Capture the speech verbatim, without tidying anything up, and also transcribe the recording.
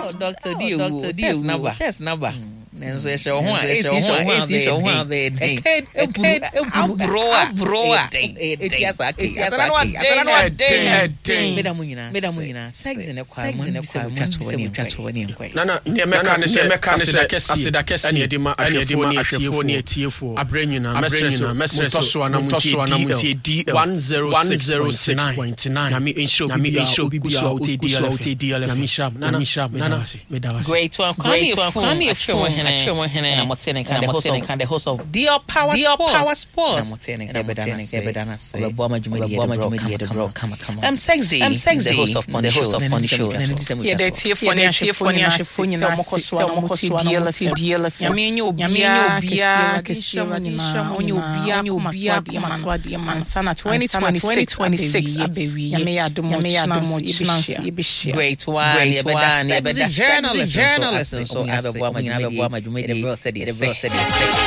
Doctor D, Doctor D, test number, test number. Nenzo e show ho e si show ho e show ho be e ken e ken abroa abroa e asa ke asa no ade meda munyina meda munyina sex ne kwa mo ne kwa mo twato wani nkwa na na ne meka ne se meka ne se asida kesi ane edima ane edima atiefo ne atiefo abrenyina mesreso mesreso na mutie D one oh six point nine na mi insho na mi insho bibia o T D L na mi sham na mi sham meda wasi great one great one kwami afo Achemo hene na motene kan the host of kan the host of Dio Power Dio Power Sports na motene kan bedana bedana say obo amajumedi obo amajumedi de bro come come I'm sexy I'm sexy the host of the host of Pony Show yeah the tiefo ne tiefo ne ahefo nyina mokoso mokoso deal deal yame enye obia obia kesho nyina onye obia obia maswade mansana twenty twenty-six abewi yame adom yebishia great one yebeda journalist journalist so abebo amajumedi the bro said it the bro said it